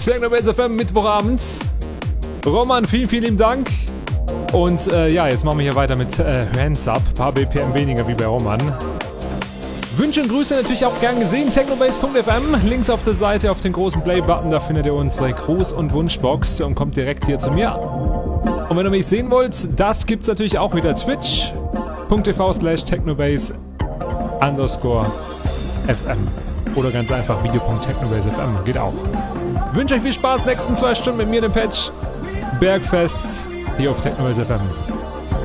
Technobase FM Mittwochabend. Roman, vielen, vielen lieben Dank. Und ja, jetzt machen wir hier weiter mit Hands Up. Ein paar BPM weniger wie bei Roman. Wünsche und Grüße natürlich auch gern gesehen. Technobase.fm. Links auf der Seite auf den großen Play-Button. Da findet ihr unsere Gruß- und Wunschbox und kommt direkt hier zu mir. Und wenn ihr mich sehen wollt, das gibt's natürlich auch wieder. Twitch.tv/technobase_FM. Oder ganz einfach video.technobase.fm. Geht auch. Wünsche euch viel Spaß. Nächsten 2 Stunden mit mir, dem Patch. Bergfest hier auf Technobase FM.